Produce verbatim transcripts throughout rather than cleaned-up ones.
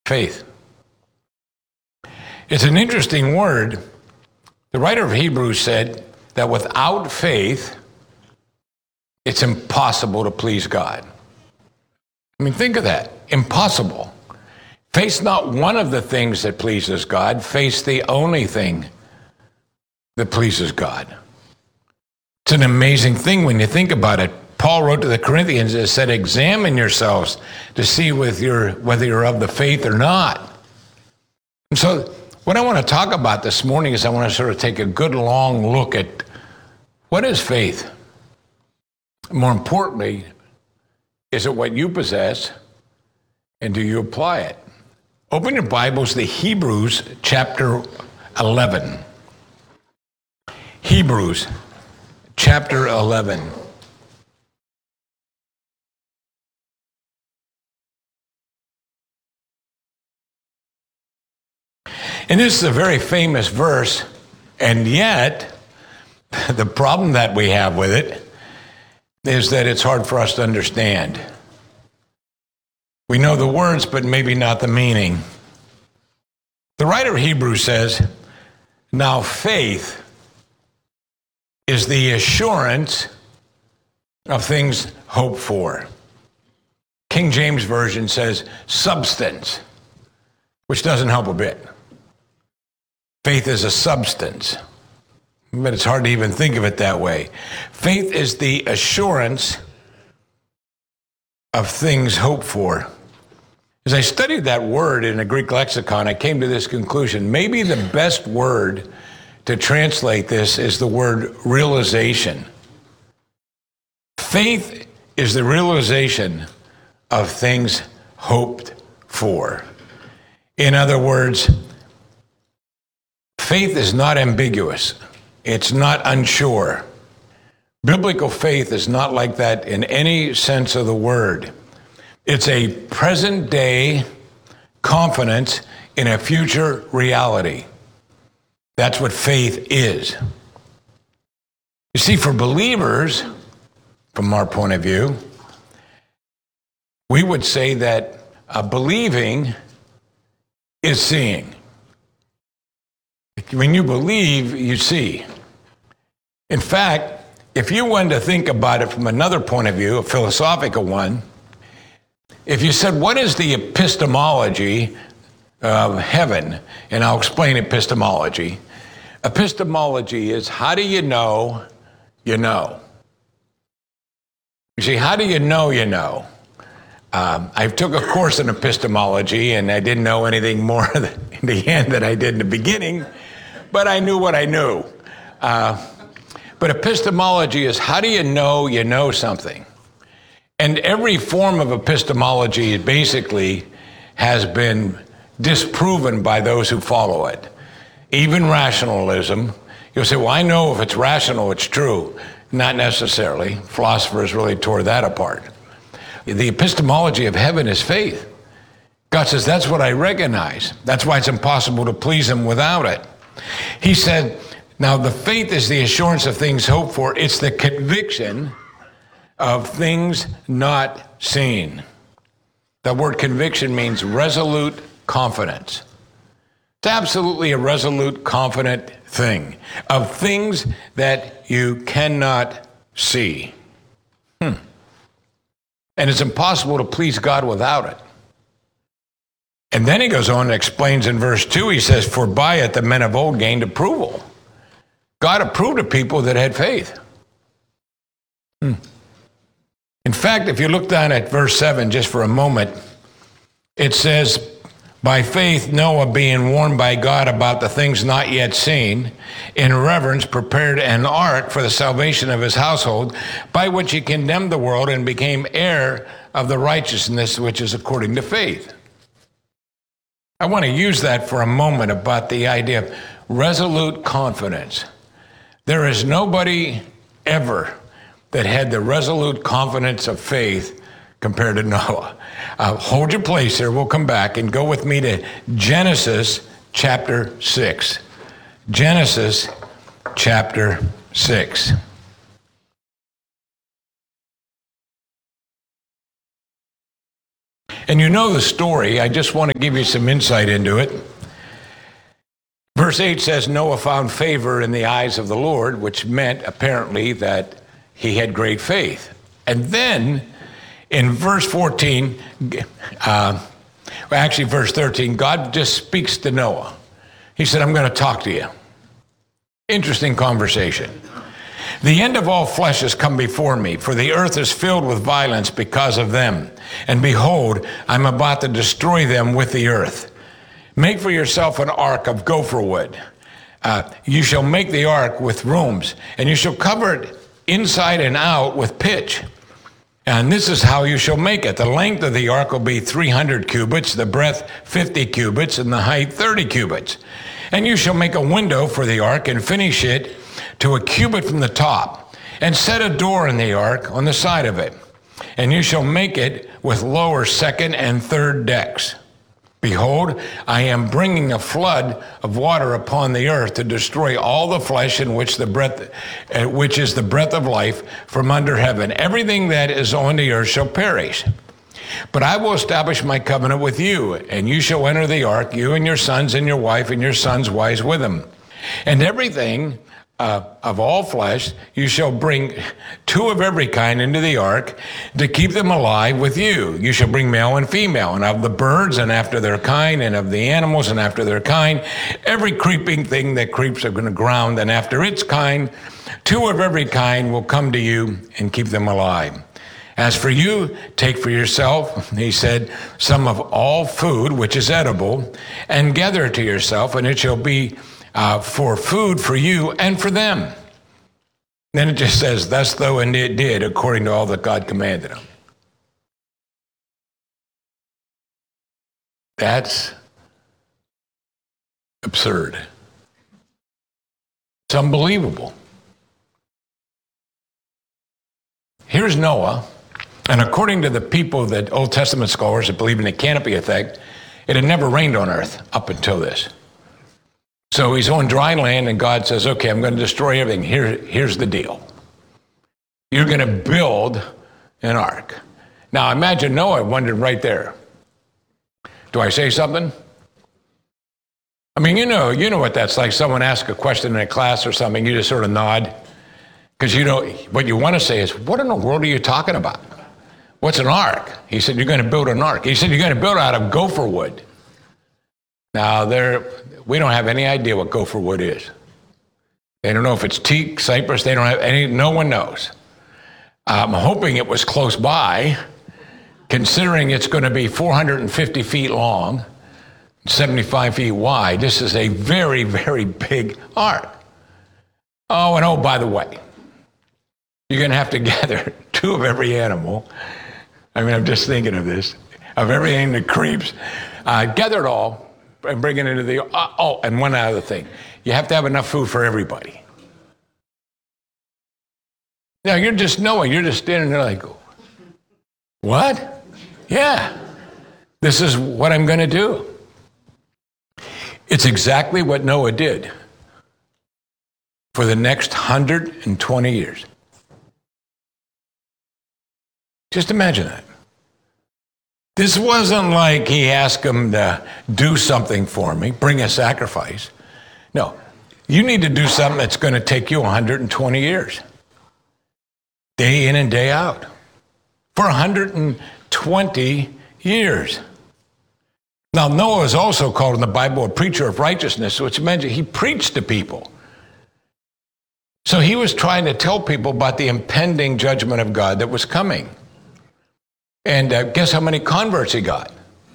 Faith. It's an interesting word. The writer of Hebrews said that without faith, it's impossible to please God. I mean, think of that. Impossible. Faith's not one of the things that pleases God. Faith's the only thing that pleases God. It's an amazing thing when you think about it. Paul wrote to the Corinthians and said, examine yourselves to see with your, whether you're of the faith or not. And so what I want to talk about this morning is I want to sort of take a good long look at what is faith? More importantly, is it what you possess, and do you apply it? Open your Bibles to Hebrews chapter eleven. Hebrews chapter eleven. And this is a very famous verse, and yet the problem that we have with it is that it's hard for us to understand. We know the words, but maybe not the meaning. The writer of Hebrews says, now faith is the assurance of things hoped for. King James Version says substance, which doesn't help a bit. Faith is a substance, but it's hard to even think of it that way. Faith is the assurance of things hoped for. As I studied that word in a Greek lexicon, I came to this conclusion. Maybe the best word to translate this is the word realization. Faith is the realization of things hoped for. In other words, faith is not ambiguous. It's not unsure. Biblical faith is not like that in any sense of the word. It's a present day confidence in a future reality. That's what faith is. You see, for believers, from our point of view, we would say that uh, believing is seeing. When you believe, you see. In fact, if you wanted to think about it from another point of view, a philosophical one, if you said, what is the epistemology of heaven? And I'll explain epistemology. Epistemology is how do you know you know? You see, how do you know you know? Um, I took a course in epistemology, and I didn't know anything more in the end than I did in the beginning, but I knew what I knew. Uh, but epistemology is how do you know you know something? And every form of epistemology basically has been disproven by those who follow it. Even rationalism, you'll say, well, I know if it's rational, it's true. Not necessarily. Philosophers really tore that apart. The epistemology of heaven is faith. God says, that's what I recognize. That's why it's impossible to please him without it. He said, now the faith is the assurance of things hoped for. It's the conviction of things not seen. The word conviction means resolute confidence. It's absolutely a resolute, confident thing of things that you cannot see. Hmm. And it's impossible to please God without it. And then he goes on and explains in verse two, he says, for by it the men of old gained approval. God approved of people that had faith. Hmm. In fact, if you look down at verse seven just for a moment, it says, by faith Noah, being warned by God about the things not yet seen, in reverence prepared an ark for the salvation of his household, by which he condemned the world and became heir of the righteousness which is according to faith. I want to use that for a moment about the idea of resolute confidence. There is nobody ever that had the resolute confidence of faith compared to Noah. Uh, hold your place here. We'll come back and go with me to Genesis chapter six. Genesis chapter six. And you know the story. I just want to give you some insight into it. Verse eight says, Noah found favor in the eyes of the Lord, which meant apparently that he had great faith. And then in verse fourteen, uh, well, actually verse thirteen, God just speaks to Noah. He said, I'm going to talk to you. Interesting conversation. The end of all flesh has come before me, for the earth is filled with violence because of them. And behold, I'm about to destroy them with the earth. Make for yourself an ark of gopher wood. Uh, you shall make the ark with rooms, and you shall cover it inside and out with pitch. And this is how you shall make it. The length of the ark will be three hundred cubits, the breadth fifty cubits, and the height thirty cubits. And you shall make a window for the ark and finish it to a cubit from the top, and set a door in the ark on the side of it. And you shall make it with lower second and third decks. Behold, I am bringing a flood of water upon the earth to destroy all the flesh in which the breath, uh, which is the breath of life from under heaven. Everything that is on the earth shall perish. But I will establish my covenant with you, and you shall enter the ark, you and your sons and your wife and your sons' wives with them. And everything Uh, of all flesh, you shall bring two of every kind into the ark to keep them alive with you. You shall bring male and female, and of the birds and after their kind, and of the animals and after their kind, every creeping thing that creeps on the ground, and after its kind, two of every kind will come to you and keep them alive. As for you, take for yourself, he said, some of all food which is edible, and gather it to yourself, and it shall be Uh, for food for you and for them. Then it just says, thus though and it did according to all that God commanded him. That's absurd. It's unbelievable. Here's Noah, and according to the people that Old Testament scholars that believe in the canopy effect, it had never rained on earth up until this. So he's on dry land, and God says, okay, I'm going to destroy everything. Here, here's the deal. You're going to build an ark. Now, imagine Noah wondered right there. Do I say something? I mean, you know, you know what that's like. Someone asks a question in a class or something, you just sort of nod. Because you know, what you want to say is, what in the world are you talking about? What's an ark? He said, you're going to build an ark. He said, you're going to build out of gopher wood. Now, there, we don't have any idea what gopher wood is. They don't know if it's teak, cypress. They don't have any, no one knows. I'm hoping it was close by, considering it's going to be four hundred fifty feet long, seventy-five feet wide. This is a very, very big ark. Oh, and oh, by the way, you're going to have to gather two of every animal. I mean, I'm just thinking of this, of everything that creeps. Uh, gather it all and bring it into the, uh, oh, and one other thing. You have to have enough food for everybody. Now, you're just knowing, you're just standing there like, what? Yeah, this is what I'm going to do. It's exactly what Noah did for the next one hundred twenty years. Just imagine that. This wasn't like he asked him to do something for me, bring a sacrifice. No, you need to do something that's going to take you one hundred twenty years. Day in and day out. For one hundred twenty years. Now, Noah is also called in the Bible a preacher of righteousness, which meant he preached to people. So he was trying to tell people about the impending judgment of God that was coming. And uh, guess how many converts he got?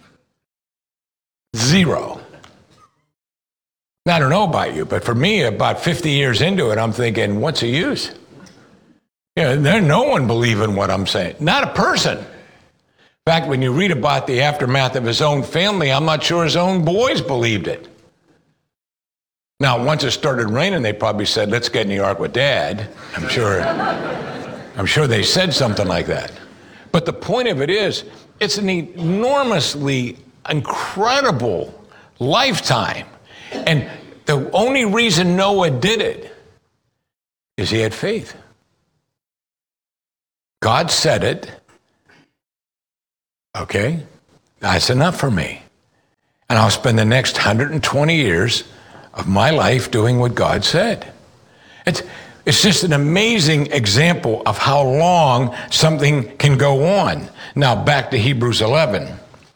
Zero. Now, I don't know about you, but for me, about fifty years into it, I'm thinking, what's the use? You know, there's no one believing what I'm saying. Not a person. In fact, when you read about the aftermath of his own family, I'm not sure his own boys believed it. Now, once it started raining, they probably said, let's get in the ark with Dad. I'm sure, I'm sure they said something like that. But the point of it is, it's an enormously incredible lifetime. And the only reason Noah did it is he had faith. God said it, okay? That's enough for me. And I'll spend the next one hundred twenty years of my life doing what God said. It's, it's just an amazing example of how long something can go on. Now back to Hebrews eleven.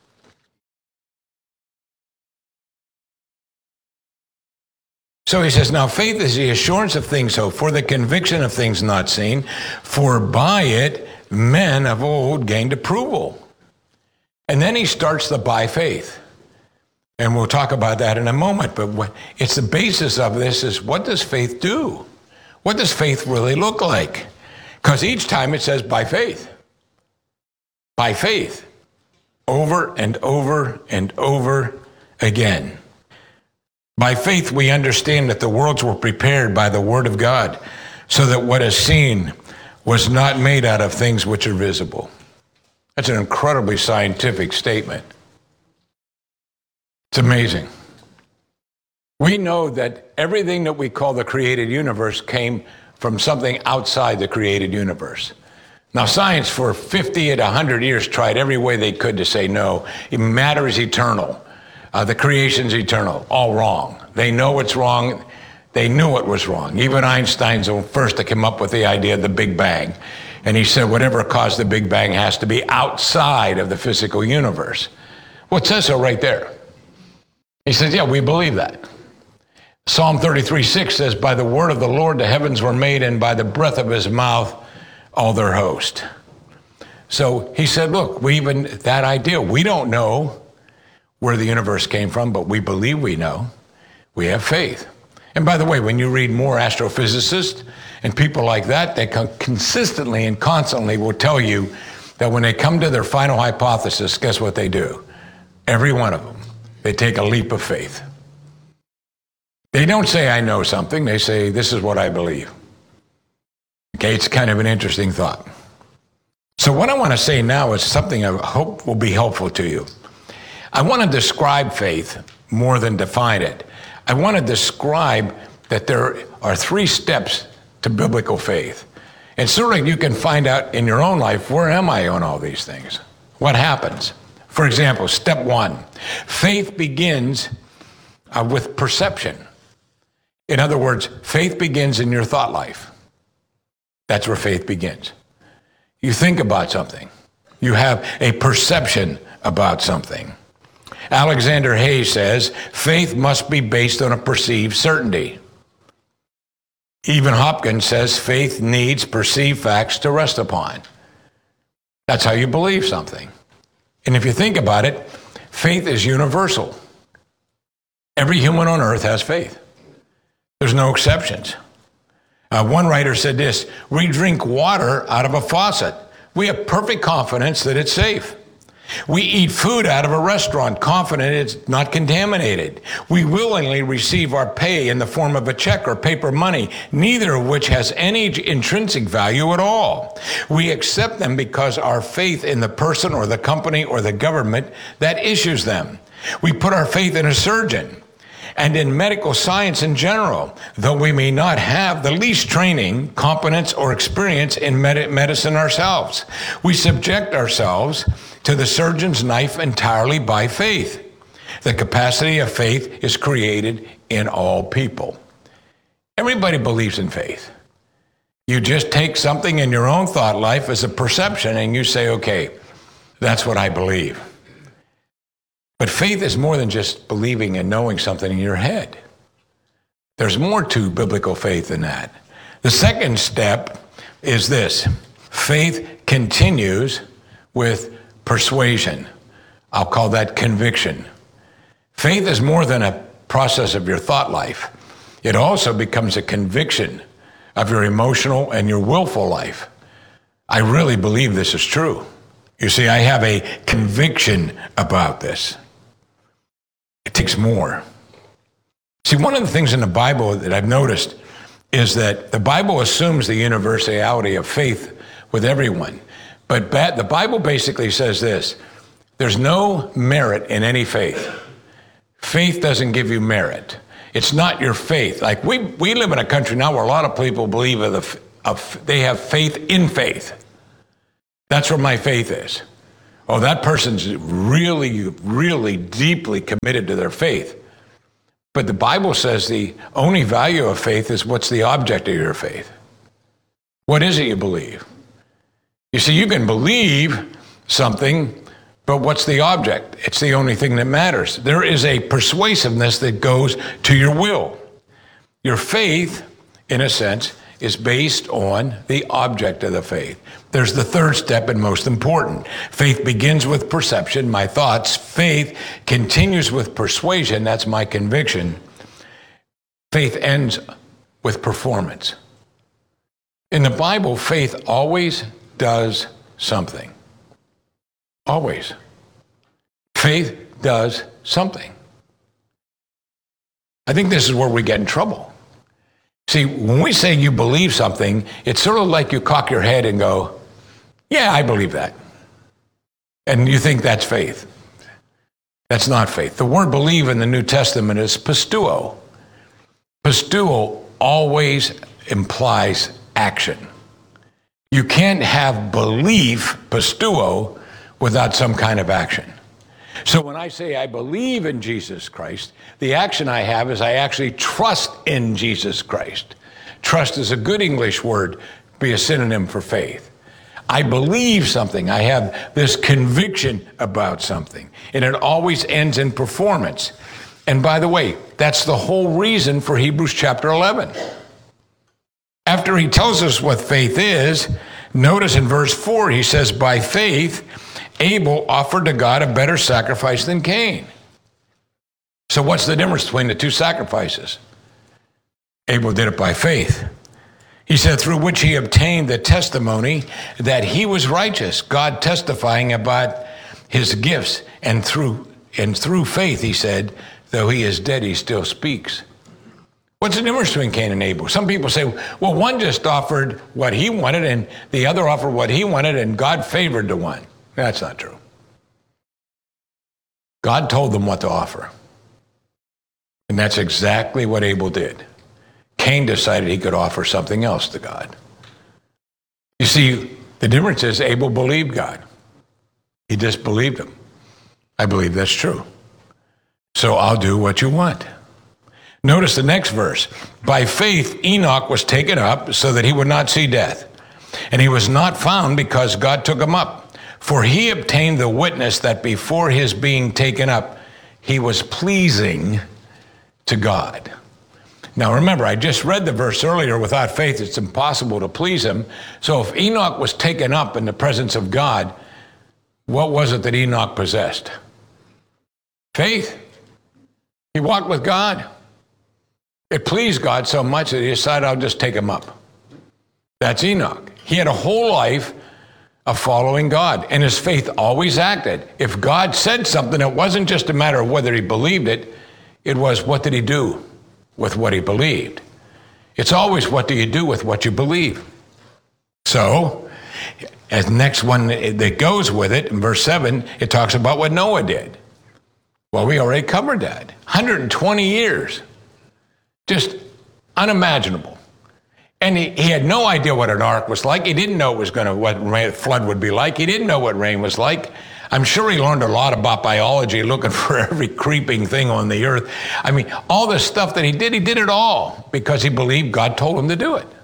So he says, now faith is the assurance of things hoped for, the conviction of things not seen, for by it men of old gained approval. And then he starts the by faith. And we'll talk about that in a moment. But what, it's the basis of this is, what does faith do? What does faith really look like? Because each time it says by faith. By faith. Over and over and over again. By faith, we understand that the worlds were prepared by the word of God, so that what is seen was not made out of things which are visible. That's an incredibly scientific statement. It's amazing. We know that everything that we call the created universe came from something outside the created universe. Now, science for fifty and one hundred years tried every way they could to say no. Matter is eternal. Uh, the creation's eternal. All wrong. They know it's wrong. They knew it was wrong. Even Einstein's the first to come up with the idea of the Big Bang. And he said whatever caused the Big Bang has to be outside of the physical universe. Well, it says so right there. He says, yeah, we believe that. Psalm thirty-three six says, by the word of the Lord the heavens were made, and by the breath of his mouth all their host. So he said, look, we even, that idea, we don't know where the universe came from, but we believe we know. We have faith. And by the way, when you read more astrophysicists and people like that, they consistently and constantly will tell you that when they come to their final hypothesis, guess what they do? Every one of them, they take a leap of faith. They don't say, I know something. They say, this is what I believe. Okay, it's kind of an interesting thought. So what I want to say now is something I hope will be helpful to you. I want to describe faith more than define it. I want to describe that there are three steps to biblical faith. And certainly you can find out in your own life, where am I on all these things? What happens? For example, step one, faith begins uh, with perception. In other words, faith begins in your thought life. That's where faith begins. You think about something. You have a perception about something. Alexander Hayes says, faith must be based on a perceived certainty. Even Hopkins says, faith needs perceived facts to rest upon. That's how you believe something. And if you think about it, faith is universal. Every human on earth has faith. There's no exceptions. Uh, one writer said this, we drink water out of a faucet. We have perfect confidence that it's safe. We eat food out of a restaurant, confident it's not contaminated. We willingly receive our pay in the form of a check or paper money, neither of which has any intrinsic value at all. We accept them because our faith in the person or the company or the government that issues them. We put our faith in a surgeon and in medical science in general, though we may not have the least training, competence, or experience in med- medicine ourselves. We subject ourselves to the surgeon's knife entirely by faith. The capacity of faith is created in all people. Everybody believes in faith. You just take something in your own thought life as a perception and you say, okay, that's what I believe. But faith is more than just believing and knowing something in your head. There's more to biblical faith than that. The second step is this. Faith continues with persuasion. I'll call that conviction. Faith is more than a process of your thought life. It also becomes a conviction of your emotional and your willful life. I really believe this is true. You see, I have a conviction about this. It takes more. See, one of the things in the Bible that I've noticed is that the Bible assumes the universality of faith with everyone. But the Bible basically says this, there's no merit in any faith. Faith doesn't give you merit. It's not your faith. Like we, we live in a country now where a lot of people believe of the, of, they have faith in faith. That's where my faith is. Oh, that person's really, really deeply committed to their faith. But the Bible says the only value of faith is what's the object of your faith. What is it you believe? You see, you can believe something, but what's the object? It's the only thing that matters. There is a persuasiveness that goes to your will. Your faith, in a sense, is based on the object of the faith. There's the third step and most important. Faith begins with perception, my thoughts. Faith continues with persuasion, that's my conviction. Faith ends with performance. In the Bible, faith always does something. Always. Faith does something. I think this is where we get in trouble. See, when we say you believe something, it's sort of like you cock your head and go, yeah, I believe that. And you think that's faith. That's not faith. The word believe in the New Testament is pisteuo. Pisteuo always implies action. You can't have belief, pisteuo, without some kind of action. So when I say I believe in Jesus Christ, the action I have is I actually trust in Jesus Christ. Trust is a good English word, be a synonym for faith. I believe something. I have this conviction about something. And it always ends in performance. And by the way, that's the whole reason for Hebrews chapter eleven. After he tells us what faith is, notice in verse four, he says, by faith, Abel offered to God a better sacrifice than Cain. So what's the difference between the two sacrifices? Abel did it by faith. He said, through which he obtained the testimony that he was righteous, God testifying about his gifts. And through, and through faith, he said, though he is dead, he still speaks. What's the difference between Cain and Abel? Some people say, well, one just offered what he wanted and the other offered what he wanted and God favored the one. That's not true. God told them what to offer. And that's exactly what Abel did. Cain decided he could offer something else to God. You see, the difference is Abel believed God. He just believed him. I believe that's true. So I'll do what you want. Notice the next verse. By faith, Enoch was taken up so that he would not see death. And he was not found because God took him up. For he obtained the witness that before his being taken up, he was pleasing to God. Now remember, I just read the verse earlier, without faith it's impossible to please him. So if Enoch was taken up in the presence of God, what was it that Enoch possessed? Faith. He walked with God. It pleased God so much that he decided, I'll just take him up. That's Enoch. He had a whole life of following God, and his faith always acted. If God said something, it wasn't just a matter of whether he believed it, it was what did he do with what he believed. It's always what do you do with what you believe. So, as next one that goes with it, in verse seven, it talks about what Noah did. Well, we already covered that. one hundred twenty years. Just unimaginable. And he, he had no idea what an ark was like. He didn't know it was going to what rain, flood would be like. He didn't know what rain was like. I'm sure he learned a lot about biology, looking for every creeping thing on the earth. I mean, all the stuff that he did, he did it all because he believed God told him to do it.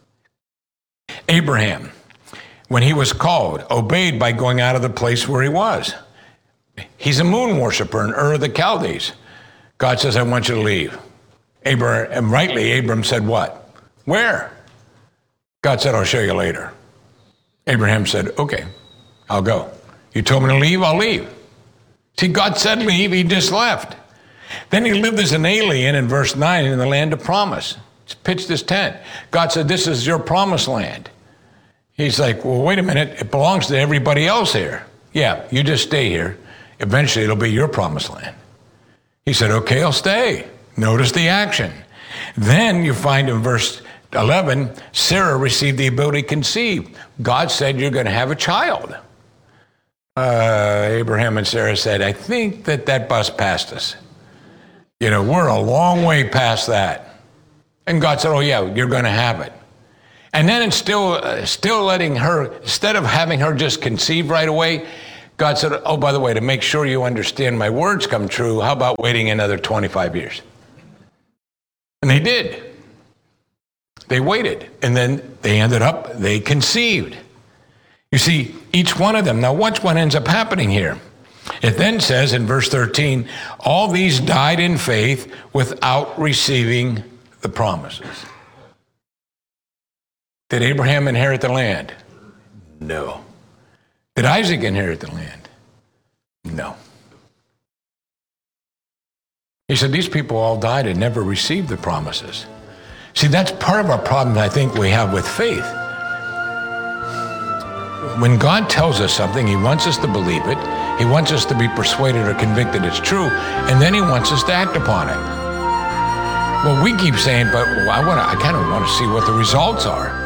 Abraham, when he was called, obeyed by going out of the place where he was. He's a moon worshiper in Ur of the Chaldees. God says, I want you to leave. Abraham, and rightly, Abram said what? Where? God said, I'll show you later. Abraham said, okay, I'll go. You told me to leave, I'll leave. See, God said leave, he just left. Then he lived as an alien in verse nine in the land of promise. He pitched his tent. God said, this is your promised land. He's like, well, wait a minute, it belongs to everybody else here. Yeah, you just stay here. Eventually it'll be your promised land. He said, okay, I'll stay. Notice the action. Then you find in verse eleven, Sarah received the ability to conceive. God said, you're going to have a child. Uh, Abraham and Sarah said, I think that that bus passed us. You know, we're a long way past that. And God said, oh yeah, you're going to have it. And then it's still, uh, still letting her, instead of having her just conceive right away, God said, oh, by the way, to make sure you understand my words come true, how about waiting another twenty-five years? And they did. They waited. And then they ended up, they conceived. You see, each one of them. Now, watch what ends up happening here. It then says in verse thirteen, all these died in faith without receiving the promises. Did Abraham inherit the land? No. Did Isaac inherit the land? No. He said these people all died and never received the promises. See, that's part of our problem I think we have with faith. When God tells us something, he wants us to believe it. He wants us to be persuaded or convicted it's true, and then he wants us to act upon it. Well, we keep saying, but I want to, I kind of want to see what the results are.